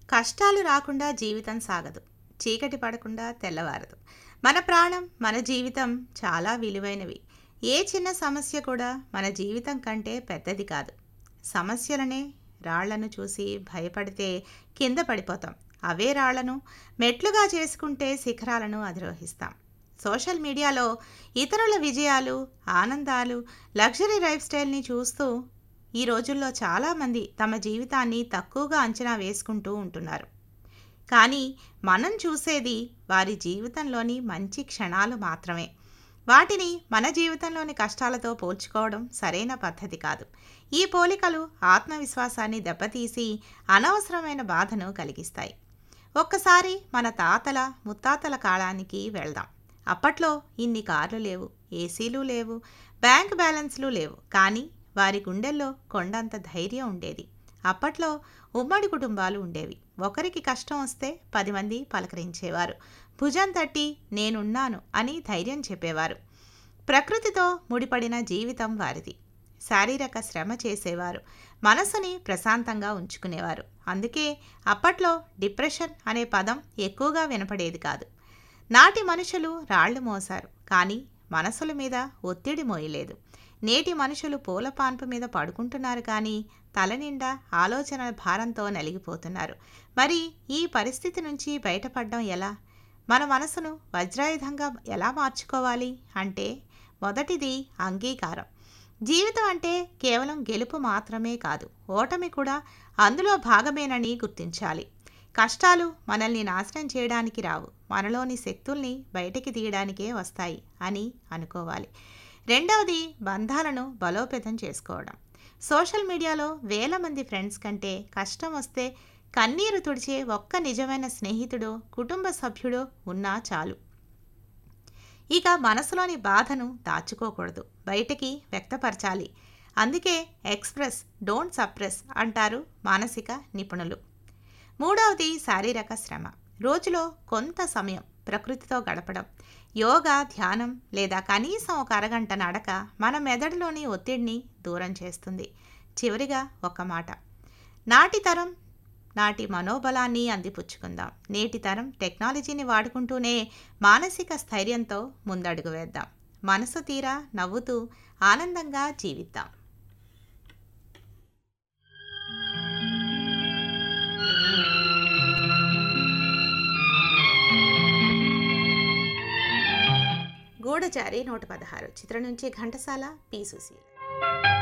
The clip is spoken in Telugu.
కష్టాలు రాకుండా జీవితం సాగదు. చీకటి పడకుండా తెల్లవారదు. మన ప్రాణం, మన జీవితం చాలా విలువైనవి. ఏ చిన్న సమస్య కూడా మన జీవితం కంటే పెద్దది కాదు. సమస్యలనే రాళ్లను చూసి భయపడితే కింద పడిపోతాం. అవే రాళ్లను మెట్లుగా చేసుకుంటే శిఖరాలను అధిరోహిస్తాం. సోషల్ మీడియాలో ఇతరుల విజయాలు, ఆనందాలు, లగ్జరీ లైఫ్ స్టైల్ని చూస్తూ ఈ రోజుల్లో చాలామంది తమ జీవితాన్ని తక్కువగా అంచనా వేసుకుంటూ ఉంటున్నారు. కానీ మనం చూసేది వారి జీవితంలోని మంచి క్షణాలు మాత్రమే. వాటిని మన జీవితంలోని కష్టాలతో పోల్చుకోవడం సరైన పద్ధతి కాదు. ఈ పోలికలు ఆత్మవిశ్వాసాన్ని దెబ్బతీసి అనవసరమైన బాధను కలిగిస్తాయి. ఒక్కసారి మన తాతల ముత్తాతల కాలానికి వెళ్దాం. అప్పట్లో ఇన్ని కార్లు లేవు, ఏసీలు లేవు, బ్యాంక్ బ్యాలెన్స్లు లేవు. కానీ వారి గుండెల్లో కొండంత ధైర్యం ఉండేది. అప్పట్లో ఉమ్మడి కుటుంబాలు ఉండేవి. ఒకరికి కష్టం వస్తే 10 మంది పలకరించేవారు. భుజం తట్టి నేనున్నాను అని ధైర్యం చెప్పేవారు. ప్రకృతితో ముడిపడిన జీవితం వారిది. శారీరక శ్రమ చేసేవారు. మనసుని ప్రశాంతంగా ఉంచుకునేవారు. అందుకే అప్పట్లో డిప్రెషన్ అనే పదం ఎక్కువగా వినపడేది కాదు. నాటి మనుషులు రాళ్లు మోసారు, కానీ మనసుల మీద ఒత్తిడి మోయలేదు. నేటి మనుషులు పూల పాన్పు మీద పడుకుంటున్నారు, కానీ తలనిండా ఆలోచనల భారంతో నలిగిపోతున్నారు. మరి ఈ పరిస్థితి నుంచి బయటపడడం ఎలా? మన మనసును వజ్రాయుధంగా ఎలా మార్చుకోవాలి అంటే, మొదటిది అంగీకారం. జీవితం అంటే కేవలం గెలుపు మాత్రమే కాదు, ఓటమి కూడా అందులో భాగమేనని గుర్తించాలి. కష్టాలు మనల్ని నాశనం చేయడానికి రావు, మనలోని శక్తుల్ని బయటికి తీయడానికే వస్తాయి అని అనుకోవాలి. రెండవది బంధాలను బలోపేతం చేసుకోవడం. సోషల్ మీడియాలో వేల మంది ఫ్రెండ్స్ కంటే కష్టం వస్తే కన్నీరు తుడిచే ఒక్క నిజమైన స్నేహితుడో కుటుంబ సభ్యుడో ఉన్నా చాలు. ఇక మనసులోని బాధను దాచుకోకూడదు, బయటికి వ్యక్తపరచాలి. అందుకే ఎక్స్ప్రెస్, డోంట్ సప్రెస్ అంటారు మానసిక నిపుణులు. మూడవది శారీరక శ్రమ. రోజులో కొంత సమయం ప్రకృతితో గడపడం, యోగా, ధ్యానం లేదా కనీసం ఒక అరగంట నడక మన మెదడులోని ఒత్తిడిని దూరం చేస్తుంది. చివరిగా ఒక మాట, నాటి తరం నాటి మనోబలాన్ని అందిపుచ్చుకుందాం. నేటి తరం టెక్నాలజీని వాడుకుంటూనే మానసిక స్థైర్యంతో ముందడుగు వేద్దాం. మనసు తీరా నవ్వుతూ ఆనందంగా జీవిద్దాం. గూఢచారి 116 చిత్రం నుంచి ఘంటసాల, పి. సుశీల.